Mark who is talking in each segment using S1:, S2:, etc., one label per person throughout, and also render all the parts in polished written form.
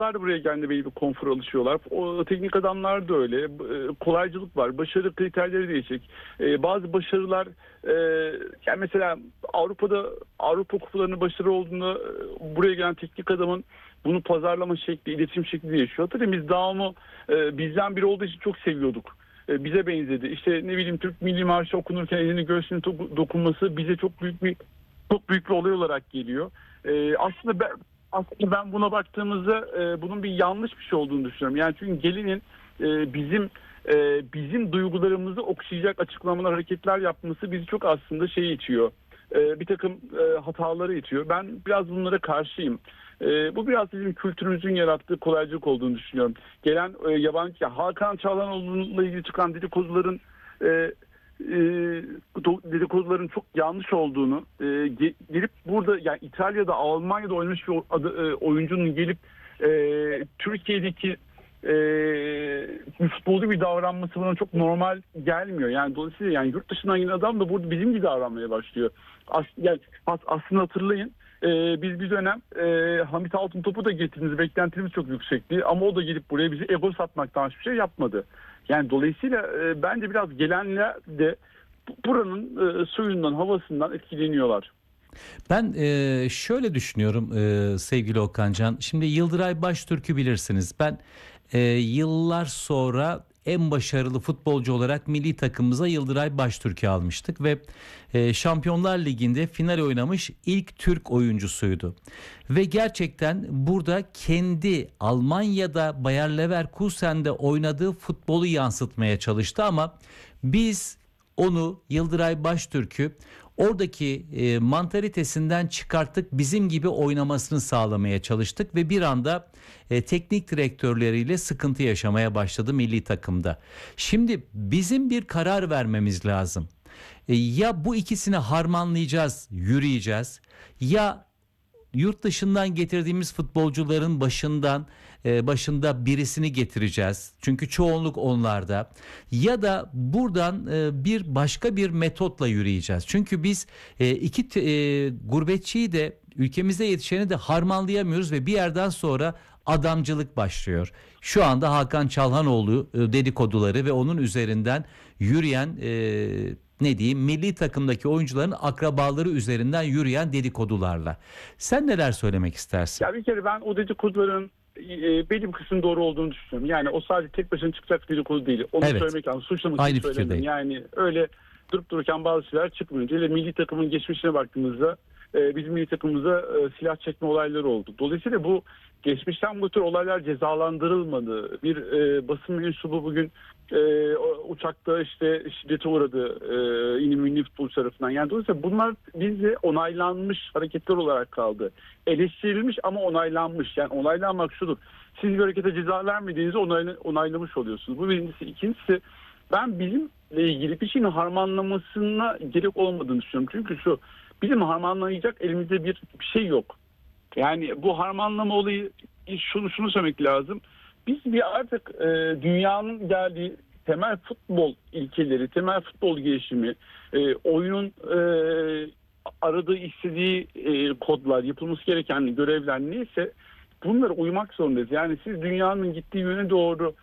S1: buraya geldiğinde belli bir konfor alışıyorlar. O teknik adamlar da öyle. Kolaycılık var. Başarı kriterleri değişik. Bazı başarılar yani mesela Avrupa kupalarının başarı olduğunda buraya gelen teknik adamın bunu pazarlama şekli, iletişim şekli değişiyor. Tabii biz Daum'u bizden biri olduğu için çok seviyorduk. Bize benzedi. İşte ne bileyim Türk Milli Marşı okunurken elini göğsüne dokunması bize çok büyük bir olay olarak geliyor. Aslında ben buna baktığımızda bunun bir yanlış bir şey olduğunu düşünüyorum. Yani çünkü gelinin bizim duygularımızı okşayacak açıklamalar, hareketler yapması bizi çok aslında itiyor. Bir takım hataları itiyor. Ben biraz bunlara karşıyım. Bu biraz bizim kültürümüzün yarattığı kolaycılık olduğunu düşünüyorum. Gelen yabancı Hakan Çalhanoğlu'yla ilgili çıkan dedikoduların çok yanlış olduğunu, gelip burada yani İtalya'da, Almanya'da oynamış bir oyuncunun gelip Türkiye'deki futbolcu bir davranması bana çok normal gelmiyor. Yani dolayısıyla yani yurt dışından gelen adam da burada bizim gibi davranmaya başlıyor. Aslında hatırlayın. Biz bir dönem Hamit Altıntop'u da getirdiğimiz beklentimiz çok yüksekti. Ama o da gelip buraya bizi ego satmaktan hiçbir şey yapmadı. Yani dolayısıyla bence biraz gelenler de buranın suyundan, havasından etkileniyorlar.
S2: Ben şöyle düşünüyorum sevgili Okancan. Şimdi Yıldıray Baştürk'ü bilirsiniz. Ben yıllar sonra en başarılı futbolcu olarak milli takımımıza Yıldıray Baştürk'ü almıştık ve Şampiyonlar Ligi'nde final oynamış ilk Türk oyuncusuydu. Ve gerçekten burada kendi Almanya'da Bayer Leverkusen'de oynadığı futbolu yansıtmaya çalıştı ama biz onu Yıldıray Baştürk'ü oradaki mantalitesinden çıkarttık, bizim gibi oynamasını sağlamaya çalıştık ve bir anda teknik direktörleriyle sıkıntı yaşamaya başladı milli takımda. Şimdi bizim bir karar vermemiz lazım. Ya bu ikisini harmanlayacağız, yürüyeceğiz, ya yurt dışından getirdiğimiz futbolcuların başında birisini getireceğiz. Çünkü çoğunluk onlarda. Ya da buradan bir başka bir metotla yürüyeceğiz. Çünkü biz iki gurbetçiyi de ülkemizde yetişeni de harmanlayamıyoruz ve bir yerden sonra adamcılık başlıyor. Şu anda Hakan Çalhanoğlu dedikoduları ve onun üzerinden yürüyen ne diyeyim milli takımdaki oyuncuların akrabaları üzerinden yürüyen dedikodularla. Sen neler söylemek istersin?
S1: Ya bir kere ben o dedikoduların benim kısmın doğru olduğunu düşünüyorum. Yani o sadece tek başına çıkacak dedikodu değil. Onu söylemek lazım. Suçlamak
S2: Aynı
S1: için söylemiyorum.
S2: fikirdeyim.
S1: Yani öyle durup dururken bazı şeyler çıkmıyor. Hele milli takımın geçmişine baktığımızda bizim milli takımımıza silah çekme olayları oldu. Dolayısıyla bu geçmişten bu tür olaylar cezalandırılmadı. Bir basın mensubu bugün uçakta işte şiddete uğradı yine milli futbolcu tarafından. Yani dolayısıyla bunlar bizde onaylanmış hareketler olarak kaldı. Eleştirilmiş ama onaylanmış. Yani onaylanmak şudur. Siz bir harekete ceza vermediğinizde onaylamış oluyorsunuz. Bu birincisi. İkincisi ben bizimle ilgili bir şeyin harmanlamasına gerek olmadığını düşünüyorum. Çünkü bizim harmanlayacak elimizde bir şey yok. Yani bu harmanlama olayı şunu söylemek lazım. Biz bir artık dünyanın geldiği temel futbol ilkeleri, temel futbol gelişimi, oyunun aradığı, istediği kodlar, yapılması gereken görevler neyse bunlara uymak zorundayız. Yani siz dünyanın gittiği yöne doğru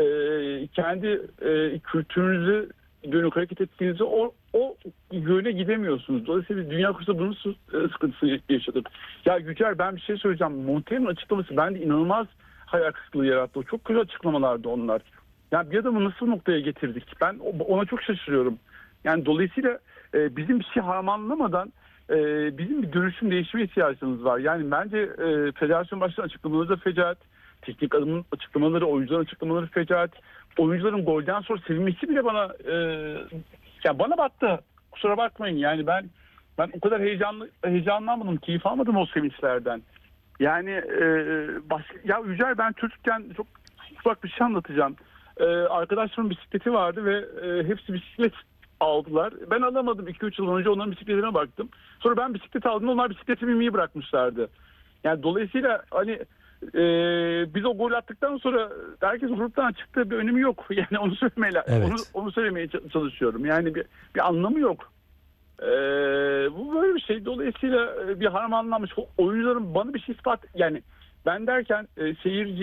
S1: kendi kültürünüzü dönük hareket ettiğinizde o yöne gidemiyorsunuz. Dolayısıyla biz Dünya Kupası'nda bunun sıkıntısını yaşadık. Ya Yücel, ben bir şey söyleyeceğim. Montaigne açıklaması bende inanılmaz hayal kırıklığı yarattı. Çok güzel açıklamalardı onlar. Yani bir adamı nasıl noktaya getirdik? Ben ona çok şaşırıyorum. Yani dolayısıyla bizim bir şey harmanlamadan bizim bir dönüşüm, değişime ihtiyacımız var. Yani bence federasyon başkanı açıklamaları da fecaat. Teknik adamın açıklamaları, oyuncuların açıklamaları fecaat. Oyuncuların golden sonra sevinmesi bile bana battı. Kusura bakmayın. Yani ben o kadar heyecanlanmadım, keyif almadım o sevinçlerden. Yani ya Yücel, ben çocukken çok ufak bir şey anlatacağım. Arkadaşlarımın bisikleti vardı ve hepsi bisiklet aldılar. Ben alamadım 2-3 yıl önce, onların bisikletine baktım. Sonra ben bisiklet aldım, onlar bisiklete binmeyi bırakmışlardı. Yani dolayısıyla hani biz o gol attıktan sonra herkes gruptan çıktı, bir önemi yok. Yani
S2: Evet.
S1: onu söylemeye çalışıyorum. Yani bir anlamı yok. Bu böyle bir şey. Dolayısıyla bir harmanlanmış oyuncuların bana bir şey ispat, yani ben derken seyirci